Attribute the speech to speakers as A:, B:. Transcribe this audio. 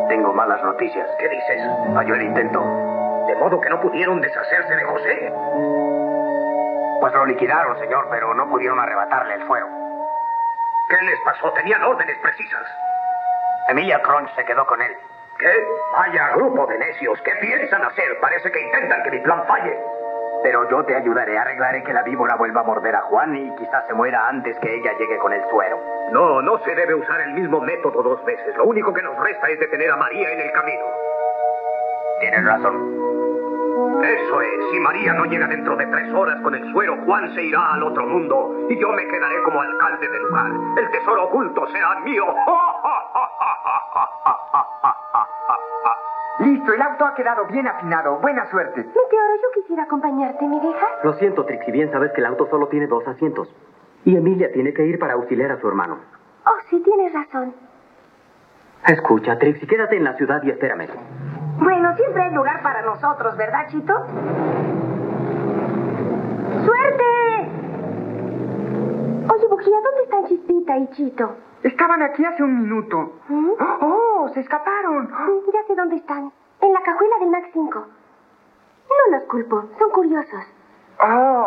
A: Tengo malas noticias.
B: ¿Qué dices?
A: Falló el intento.
B: ¿De modo que no pudieron deshacerse de José?
A: Pues lo liquidaron, señor, pero no pudieron arrebatarle el fuero.
B: ¿Qué les pasó? Tenían órdenes precisas.
A: Emilia Crunch se quedó con él.
B: ¿Qué? Vaya grupo de necios. ¿Qué piensan hacer? Parece que intentan que mi plan falle.
A: Pero yo te ayudaré. Arreglaré que la víbora vuelva a morder a Juan y quizás se muera antes que ella llegue con el suero.
B: No se debe usar el mismo método 2 veces. Lo único que nos resta es detener a María en el camino.
A: Tienes razón.
B: Eso es. Si María no llega dentro de 3 horas con el suero, Juan se irá al otro mundo y yo me quedaré como alcalde del lugar. El tesoro oculto será mío.
C: Listo, el auto ha quedado bien afinado. Buena suerte.
D: Meteoro, yo quisiera acompañarte, ¿me dejas?
E: Lo siento, Trixie. Bien sabes que el auto solo tiene 2 asientos. Y Emilia tiene que ir para auxiliar a su hermano.
D: Oh, sí, tienes razón.
E: Escucha, Trixie, quédate en la ciudad y espérame.
D: Bueno, siempre hay lugar para nosotros, ¿verdad, Chito? ¡Suerte! Oye, Bujía, ¿dónde están Chispita y Chito?
C: Estaban aquí hace un minuto.
D: ¿Mm?
C: ¡Oh, se escaparon!
D: Ya sé dónde están. En la cajuela del Max 5. No los culpo, son curiosos.
C: ¡Oh!